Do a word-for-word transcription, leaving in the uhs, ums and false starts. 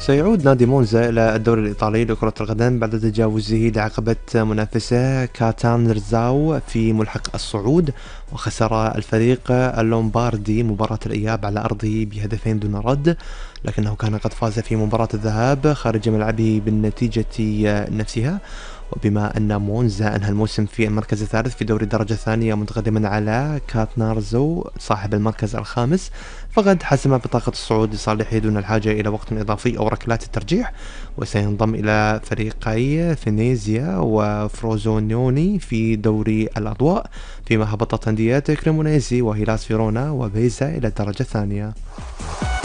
سيعود نادي مونزا إلى الدوري الإيطالي لكرة القدم بعد تجاوزه لعقبة منافسه كاتانرزاو في ملحق الصعود، وخسر الفريق اللومباردي مباراة الإياب على أرضه بهدفين دون رد، لكنه كان قد فاز في مباراة الذهاب خارج ملعبه بالنتيجة نفسها. وبما أن مونزا أنهى الموسم في المركز الثالث في دوري الدرجة الثانية متقدما على كاتنارزو صاحب المركز الخامس، فقد حسم بطاقة الصعود لصالحه دون الحاجة إلى وقت إضافي أو ركلات الترجيح، وسينضم إلى فريقي فينيزيا وفروزونيوني في دوري الأضواء، فيما هبطت أندية كريمونيزي وهيلاس فيرونا وبيزا إلى الدرجة الثانية.